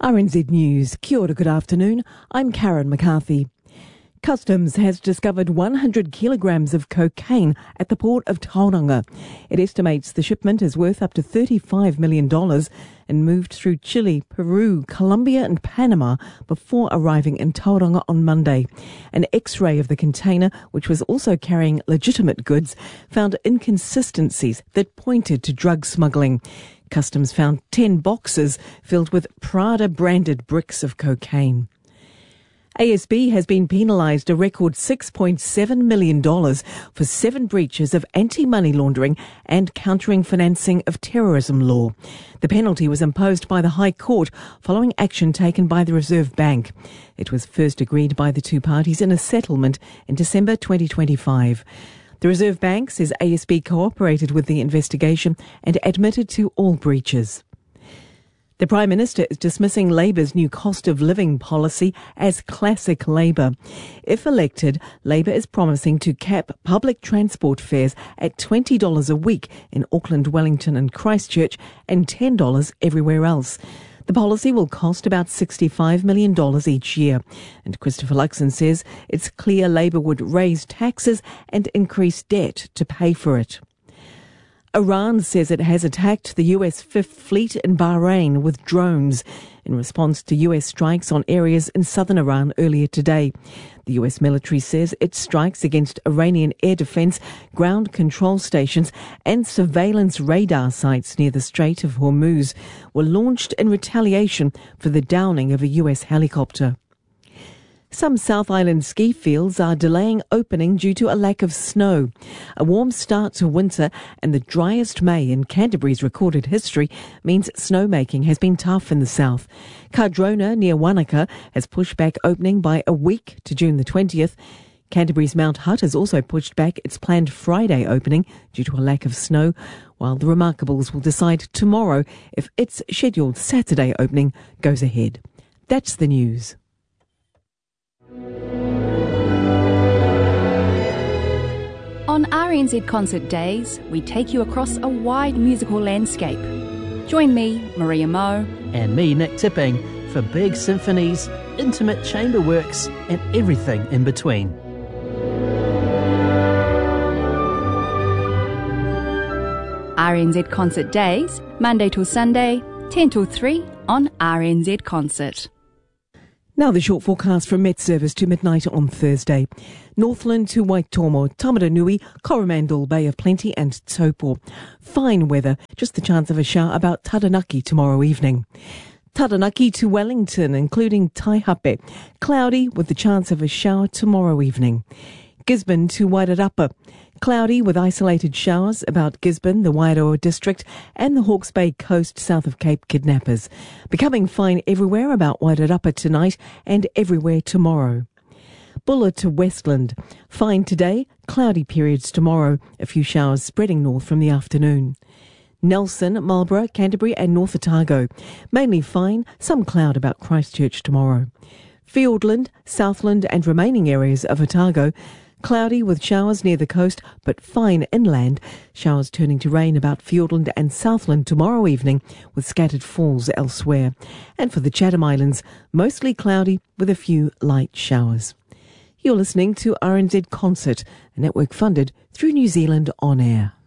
RNZ News. Kia ora, good afternoon. I'm Karen McCarthy. Customs has discovered 100 kilograms of cocaine at the port of Tauranga. It estimates the shipment is worth up to $35 million and moved through Chile, Peru, Colombia and Panama before arriving in Tauranga on Monday. An X-ray of the container, which was also carrying legitimate goods, found inconsistencies that pointed to drug smuggling. Customs found 10 boxes filled with Prada-branded bricks of cocaine. ASB has been penalised a record $6.7 million for 7 breaches of anti-money laundering and countering financing of terrorism law. The penalty was imposed by the High Court following action taken by the Reserve Bank. It was first agreed by the two parties in a settlement in December 2025. The Reserve Bank says ASB cooperated with the investigation and admitted to all breaches. The Prime Minister is dismissing Labour's new cost of living policy as classic Labour. If elected, Labour is promising to cap public transport fares at $20 a week in Auckland, Wellington and Christchurch and $10 everywhere else. The policy will cost about $65 million each year. And Christopher Luxon says it's clear Labour would raise taxes and increase debt to pay for it. Iran says it has attacked the US Fifth Fleet in Bahrain with drones in response to US strikes on areas in southern Iran earlier today. The US military says its strikes against Iranian air defense, ground control stations and surveillance radar sites near the Strait of Hormuz were launched in retaliation for the downing of a US helicopter. Some South Island ski fields are delaying opening due to a lack of snow. A warm start to winter and the driest May in Canterbury's recorded history means snowmaking has been tough in the south. Cardrona near Wanaka has pushed back opening by a week to June the 20th. Canterbury's Mount Hutt has also pushed back its planned Friday opening due to a lack of snow, while the Remarkables will decide tomorrow if its scheduled Saturday opening goes ahead. That's the news. On RNZ Concert Days, we take you across a wide musical landscape. Join me, Maria Moe, and me, Nick Tipping, for big symphonies, intimate chamber works, and everything in between. RNZ Concert Days, Monday till Sunday, 10 till 3 on RNZ Concert. Now the short forecast from Met Service to midnight on Thursday. Northland to Waitomo, Tamaranui, Coromandel, Bay of Plenty and Taupo. Fine weather, just the chance of a shower about Taranaki tomorrow evening. Taranaki to Wellington, including Taihape. Cloudy with the chance of a shower tomorrow evening. Gisborne to Wairarapa. Cloudy with isolated showers about Gisborne, the Wairoa district and the Hawke's Bay coast south of Cape Kidnappers. Becoming fine everywhere about Wairarapa tonight and everywhere tomorrow. Buller to Westland. Fine today, cloudy periods tomorrow. A few showers spreading north from the afternoon. Nelson, Marlborough, Canterbury and North Otago. Mainly fine, some cloud about Christchurch tomorrow. Fiordland, Southland and remaining areas of Otago. Cloudy with showers near the coast, but fine inland. Showers turning to rain about Fiordland and Southland tomorrow evening, with scattered falls elsewhere. And for the Chatham Islands, mostly cloudy with a few light showers. You're listening to RNZ Concert, a network funded through New Zealand On Air.